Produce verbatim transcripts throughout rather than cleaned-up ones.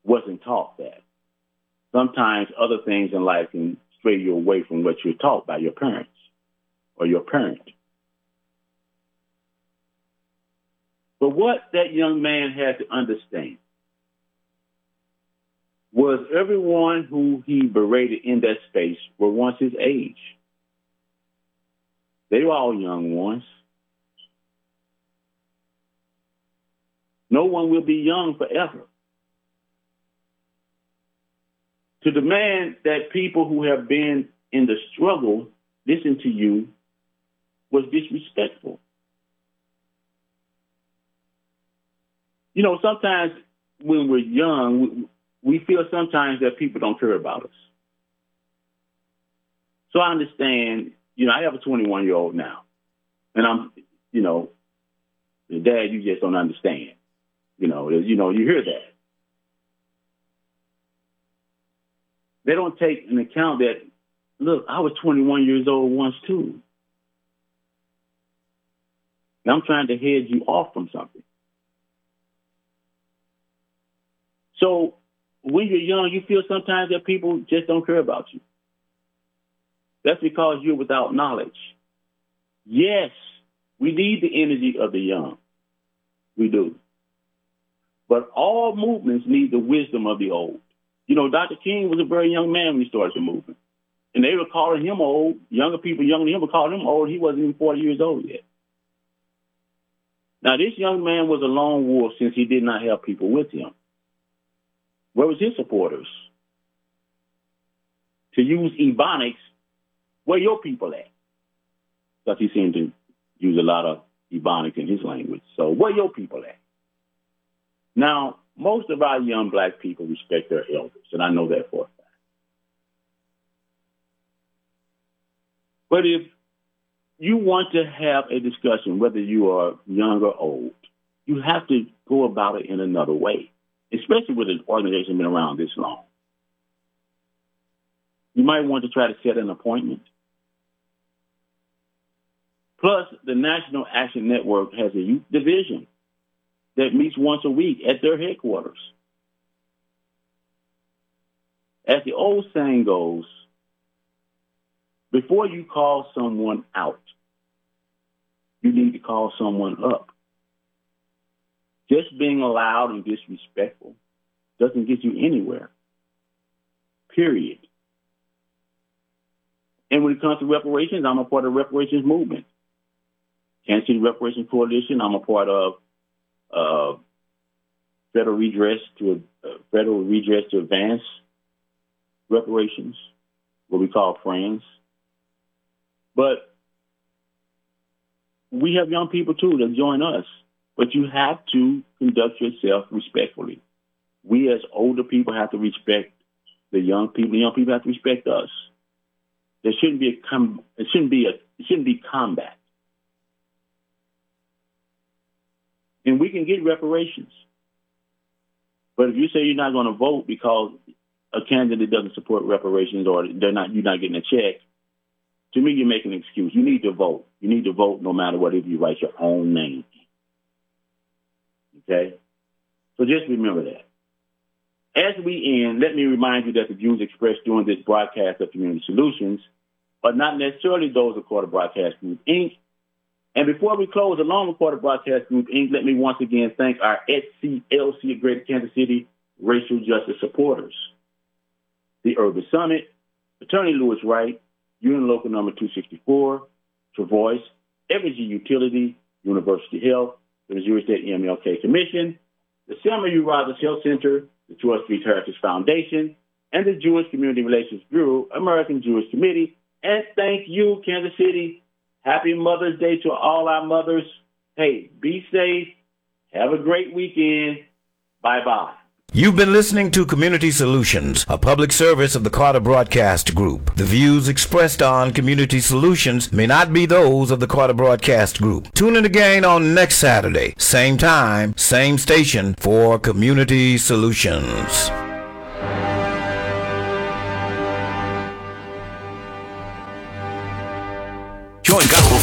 wasn't taught that. Sometimes other things in life can stray you away from what you're taught by your parents or your parent. But what that young man had to understand was everyone who he berated in that space were once his age. They were all young ones. No one will be young forever. To demand that people who have been in the struggle listen to you was disrespectful. You know, sometimes when we're young, we feel sometimes that people don't care about us. So I understand, you know, I have a twenty-one-year-old now. And I'm, you know, Dad, you just don't understand. You know, you know, you hear that. They don't take into account that, look, I was twenty-one years old once too. And I'm trying to head you off from something. So when you're young, you feel sometimes that people just don't care about you. That's because you're without knowledge. Yes, we need the energy of the young. We do. But all movements need the wisdom of the old. You know, Doctor King was a very young man when he started the movement. And they were calling him old. Younger people younger than him were calling him old. He wasn't even forty years old yet. Now, this young man was a lone wolf since he did not have people with him. Where was his supporters? To use Ebonics, where your people at? Because he seemed to use a lot of Ebonics in his language. So where your people at? Now, most of our young black people respect their elders, and I know that for a fact. But if you want to have a discussion, whether you are young or old, you have to go about it in another way, especially with an organization been around this long. You might want to try to set an appointment. Plus, the National Action Network has a youth division that meets once a week at their headquarters. As the old saying goes, before you call someone out, you need to call someone up. Just being loud and disrespectful doesn't get you anywhere. Period. And when it comes to reparations, I'm a part of the reparations movement. Kansas City Reparations Coalition, I'm a part of uh, federal redress to uh, federal redress to advance reparations, what we call friends. But we have young people too that join us. But you have to conduct yourself respectfully. We as older people have to respect the young people. The young people have to respect us. There shouldn't be a com- it shouldn't be a it shouldn't be combat. And we can get reparations. But if you say you're not going to vote because a candidate doesn't support reparations or they're not you're not getting a check, to me you're making an excuse. You need to vote. You need to vote no matter what if you write your own name. Okay? So just remember that. As we end, let me remind you that the views expressed during this broadcast of Community Solutions are not necessarily those of Carter Broadcast Group, Incorporated. And before we close, along with Carter Broadcast Group, Incorporated, let me once again thank our S C L C of Greater Kansas City racial justice supporters. The Urban Summit, Attorney Lewis Wright, Union Local Number two sixty-four, Travois, Evergy Utility, University Health, the Missouri State M L K Commission, the Selma U. Rogers Health Center, the George Street Heritage Foundation, and the Jewish Community Relations Bureau, American Jewish Committee. And thank you, Kansas City. Happy Mother's Day to all our mothers. Hey, be safe. Have a great weekend. Bye-bye. You've been listening to Community Solutions, a public service of the Carter Broadcast Group. The views expressed on Community Solutions may not be those of the Carter Broadcast Group. Tune in again on next Saturday, same time, same station, for Community Solutions. Join Gospel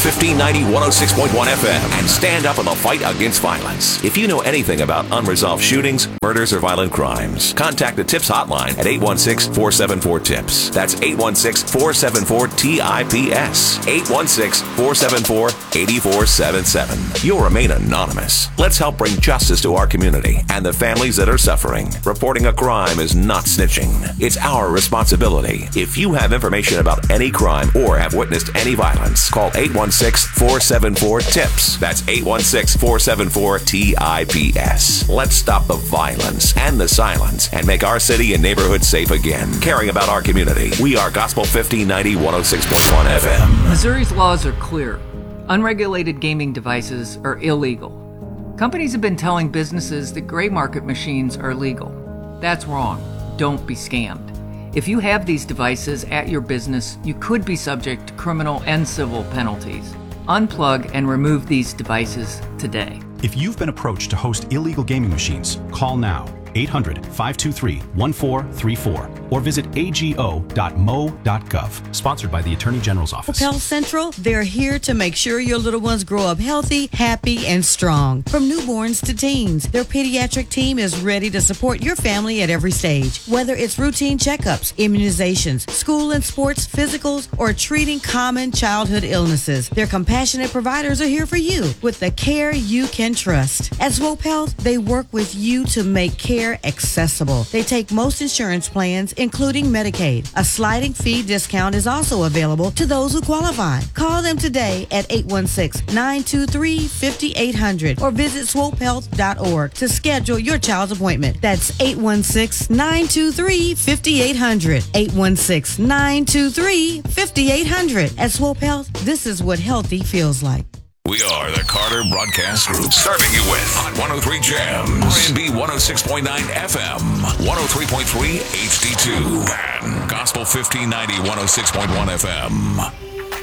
fifteen ninety, one oh six point one F M and stand up in the fight against violence. If you know anything about unresolved shootings, murders, or violent crimes, contact the TIPS hotline at eight one six, four seven four, TIPS. That's eight one six, four seven four, T I P S. eight one six, four seven four, eight four seven seven. You'll remain anonymous. Let's help bring justice to our community and the families that are suffering. Reporting a crime is not snitching. It's our responsibility. If you have information about any crime or have witnessed any violence, call eight one six, four seven four, TIPS. That's eight one six, four seven four, T I P S. Let's stop the violence and the silence and make our city and neighborhood safe again. Caring about our community. We are Gospel fifteen ninety, one oh six point one F M. Missouri's laws are clear. Unregulated gaming devices are illegal. Companies have been telling businesses that gray market machines are legal. That's wrong. Don't be scammed. If you have these devices at your business, you could be subject to criminal and civil penalties. Unplug and remove these devices today. If you've been approached to host illegal gaming machines, call now. eight hundred, five two three, one four three four or visit a g o dot m o dot gov. Sponsored by the Attorney General's Office. Health Central, they're here to make sure your little ones grow up healthy, happy, and strong. From newborns to teens, their pediatric team is ready to support your family at every stage. Whether it's routine checkups, immunizations, school and sports physicals, or treating common childhood illnesses, their compassionate providers are here for you with the care you can trust. At Swope Health, they work with you to make care accessible. They take most insurance plans, including Medicaid. A sliding fee discount is also available to those who qualify. Call them today at eight one six, nine two three, five eight zero zero or visit swope health dot org to schedule your child's appointment. That's eight one six, nine two three, five eight zero zero. eight one six, nine two three, five eight zero zero. At Swope Health, this is what healthy feels like. We are the Carter Broadcast Group, serving you with Hot one oh three Jams, R and B one oh six point nine F M, one oh three point three H D two, and Gospel fifteen ninety, one oh six point one F M.